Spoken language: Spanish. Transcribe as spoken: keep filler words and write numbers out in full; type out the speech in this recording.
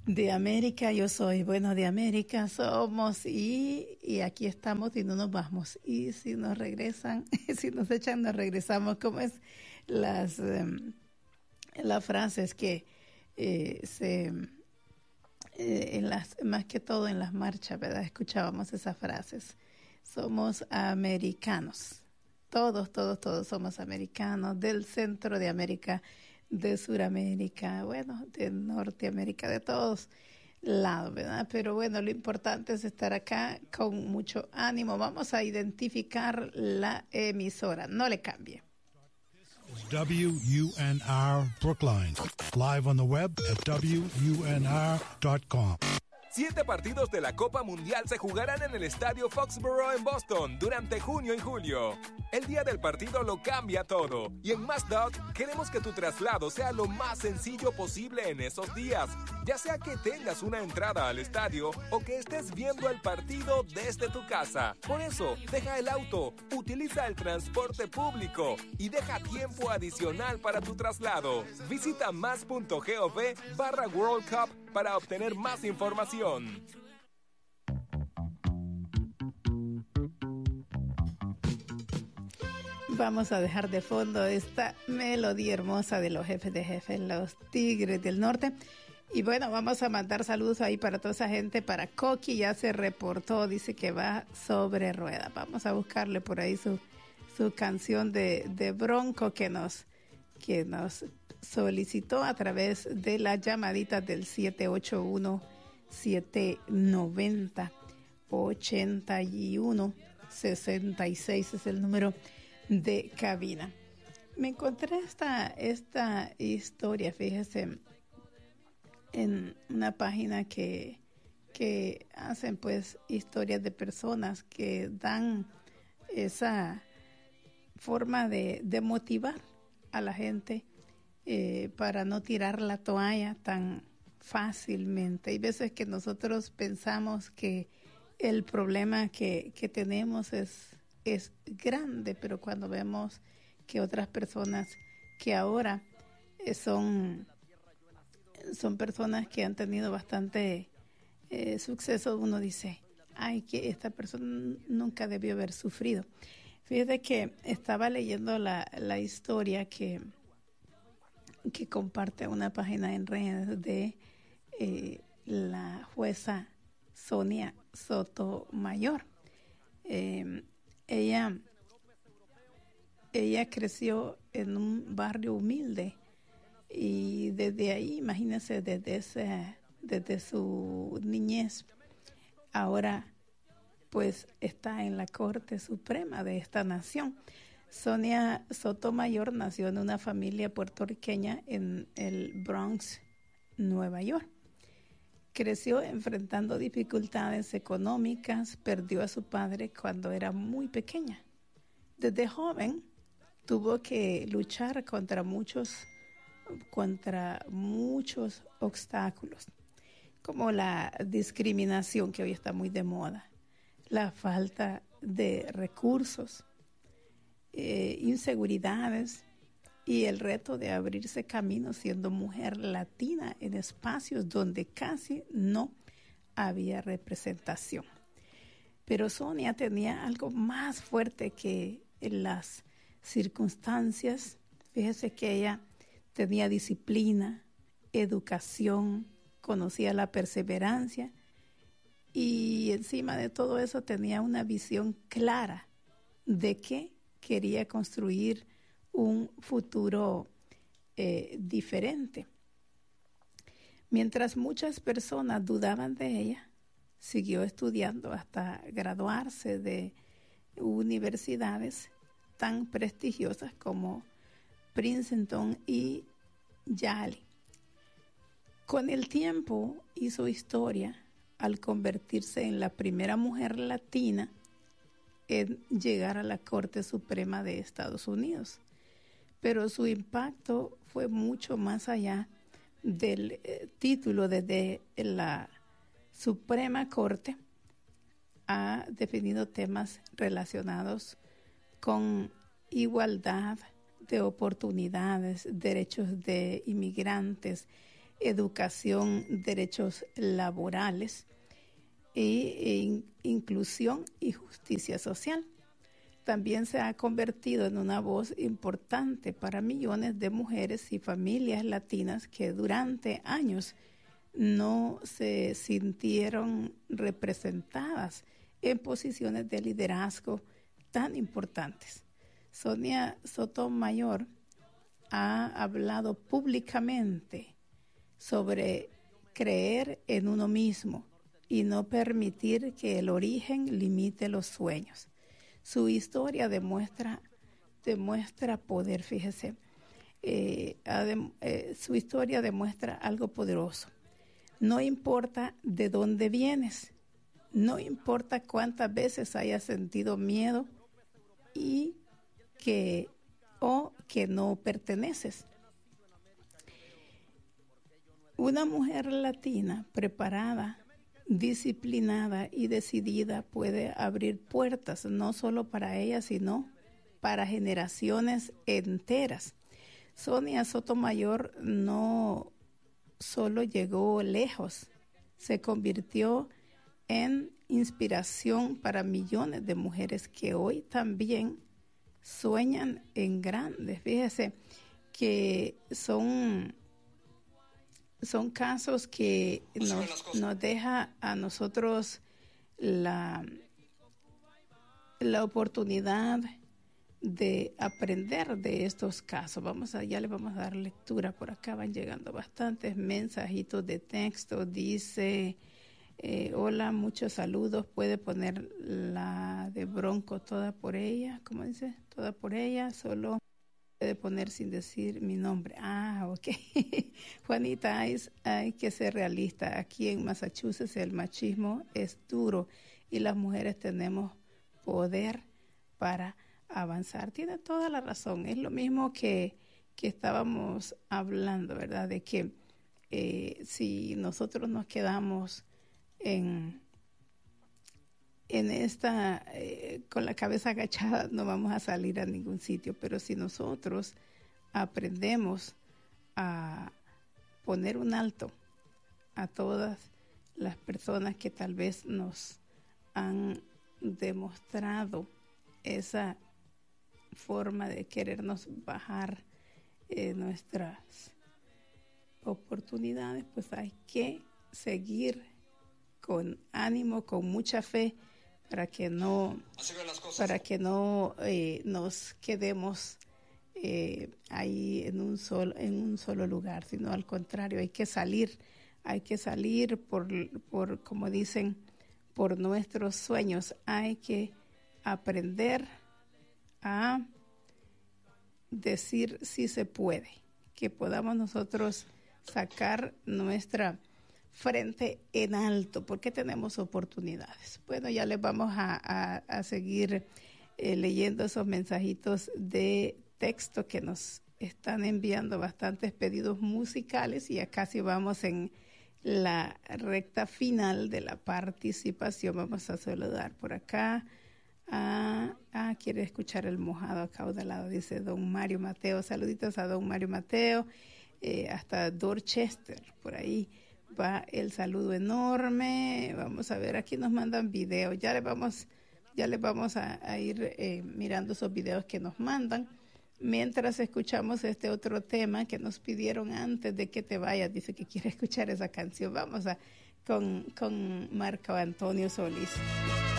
De América yo soy, bueno, de América somos y, y aquí estamos y no nos vamos. Y si nos regresan, si nos echan, nos regresamos. ¿Cómo es las, um, las frases que eh, se, eh, en las, más que todo en las marchas, ¿verdad? Escuchábamos esas frases. Somos americanos. Todos, todos, todos somos americanos del centro de América, de Suramérica, bueno, de Norteamérica, de todos lados, ¿verdad? Pero bueno, lo importante es estar acá con mucho ánimo. Vamos a identificar la emisora, no le cambie. W U N R Brookline, live on the web at W U N R dot com. Siete partidos de la Copa Mundial se jugarán en el Estadio Foxborough en Boston durante junio y julio. El día del partido lo cambia todo. Y en MassDOT queremos que tu traslado sea lo más sencillo posible en esos días. Ya sea que tengas una entrada al estadio o que estés viendo el partido desde tu casa. Por eso, deja el auto, utiliza el transporte público y deja tiempo adicional para tu traslado. Visita mas.gov barra World Cup para obtener más información. Vamos a dejar de fondo esta melodía hermosa de los jefes de jefes, los Tigres del Norte. Y bueno, vamos a mandar saludos ahí para toda esa gente. Para Coqui ya se reportó, dice que va sobre rueda. Vamos a buscarle por ahí su, su canción de, de Bronco que nos, que nos solicitó a través de las llamaditas del siete ocho uno, siete nueve cero, ocho uno seis seis es el número de cabina. Me encontré esta, esta historia, fíjese, en una página que, que hacen pues historias de personas que dan esa forma de, de motivar a la gente eh, para no tirar la toalla tan fácilmente. Hay veces que nosotros pensamos que el problema que, que tenemos es es grande, pero cuando vemos que otras personas que ahora eh, son, son personas que han tenido bastante eh, suceso, uno dice, ay, que esta persona nunca debió haber sufrido. Fíjate que estaba leyendo la, la historia que, que comparte una página en redes de eh, la jueza Sonia Sotomayor. Eh, Ella, ella creció en un barrio humilde y desde ahí, imagínense, desde, ese, desde su niñez, ahora pues está en la Corte Suprema de esta nación. Sonia Sotomayor nació en una familia puertorriqueña en el Bronx, Nueva York. Creció enfrentando dificultades económicas, perdió a su padre cuando era muy pequeña. Desde joven tuvo que luchar contra muchos, contra muchos obstáculos, como la discriminación que hoy está muy de moda, la falta de recursos, eh, inseguridades, y el reto de abrirse camino siendo mujer latina en espacios donde casi no había representación. Pero Sonia tenía algo más fuerte que en las circunstancias. Fíjese que ella tenía disciplina, educación, conocía la perseverancia y encima de todo eso tenía una visión clara de que quería construir un futuro eh, diferente. Mientras muchas personas dudaban de ella, siguió estudiando hasta graduarse de universidades tan prestigiosas como Princeton y Yale. Con el tiempo hizo historia al convertirse en la primera mujer latina en llegar a la Corte Suprema de Estados Unidos. Pero su impacto fue mucho más allá del eh, título. Desde la Suprema Corte ha definido temas relacionados con igualdad de oportunidades, derechos de inmigrantes, educación, derechos laborales, y, e inclusión y justicia social. También se ha convertido en una voz importante para millones de mujeres y familias latinas que durante años no se sintieron representadas en posiciones de liderazgo tan importantes. Sonia Sotomayor ha hablado públicamente sobre creer en uno mismo y no permitir que el origen limite los sueños. Su historia demuestra, demuestra poder, fíjese. Eh, adem, eh, su historia demuestra algo poderoso. No importa de dónde vienes, no importa cuántas veces hayas sentido miedo y que o que no perteneces. Una mujer latina preparada, disciplinada y decidida puede abrir puertas no solo para ella, sino para generaciones enteras. Sonia Sotomayor no solo llegó lejos, se convirtió en inspiración para millones de mujeres que hoy también sueñan en grandes. Fíjese que son, son casos que nos, nos deja a nosotros la, la oportunidad de aprender de estos casos. Vamos a, ya le vamos a dar lectura. Por acá van llegando bastantes mensajitos de texto. Dice, eh, hola, muchos saludos. Puede poner la de Bronco toda por ella. ¿Cómo dice? Toda por ella. Solo puede poner sin decir mi nombre. Ah, ok. Juanita, hay, hay que ser realista. Aquí en Massachusetts el machismo es duro y las mujeres tenemos poder para avanzar. Tiene toda la razón. Es lo mismo que, que estábamos hablando, ¿verdad? De que eh, si nosotros nos quedamos en, en esta, eh, con la cabeza agachada, no vamos a salir a ningún sitio. Pero si nosotros aprendemos a poner un alto a todas las personas que tal vez nos han demostrado esa forma de querernos bajar eh, nuestras oportunidades, pues hay que seguir con ánimo, con mucha fe, para que no, para que no eh, nos quedemos eh, ahí en un solo, en un solo lugar, sino al contrario, hay que salir, hay que salir por, por, como dicen, por nuestros sueños, hay que aprender a decir si se puede, que podamos nosotros sacar nuestra frente en alto, porque tenemos oportunidades. Bueno, ya les vamos a, a, a seguir eh, leyendo esos mensajitos de texto que nos están enviando, bastantes pedidos musicales, y ya casi vamos en la recta final de la participación. Vamos a saludar por acá. Ah, ah, quiere escuchar el mojado acaudalado, dice don Mario Mateo. Saluditos a don Mario Mateo, eh, hasta Dorchester, por ahí va el saludo enorme. Vamos a ver, aquí nos mandan videos, ya les vamos, ya les vamos a, a ir eh, mirando esos videos que nos mandan, mientras escuchamos este otro tema que nos pidieron antes de que te vayas. Dice que quiere escuchar esa canción. Vamos a con, con Marco Antonio Solís.